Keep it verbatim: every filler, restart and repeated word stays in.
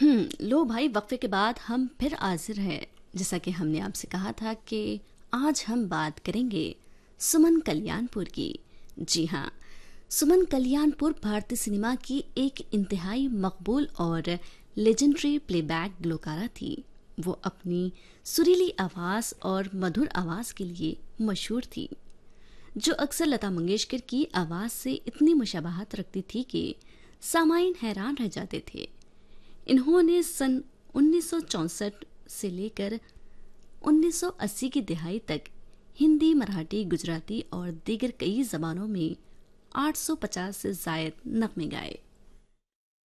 हम्म लो भाई, वक्फे के बाद हम फिर हाजिर हैं। जैसा कि हमने आपसे कहा था कि आज हम बात करेंगे सुमन कल्याणपुर की। जी हाँ, सुमन कल्याणपुर भारतीय सिनेमा की एक इंतहाई मकबूल और लेजेंडरी प्लेबैक ग्लोकारा थी। वो अपनी सुरीली आवाज़ और मधुर आवाज़ के लिए मशहूर थी, जो अक्सर लता मंगेशकर की आवाज़ से इतनी मुशाबहत रखती थी कि सामाईन हैरान रह जाते थे। इन्होंने सन उन्नीस सौ चौंसठ से लेकर उन्नीस सौ अस्सी की दिहाई तक हिंदी, मराठी, गुजराती और दीगर कई जबानों में आठ सौ पचास से जायद नगमे गाए।